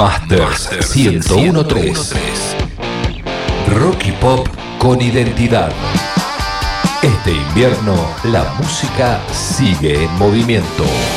Masters 1013. Rock y pop con identidad. Este invierno la música sigue en movimiento.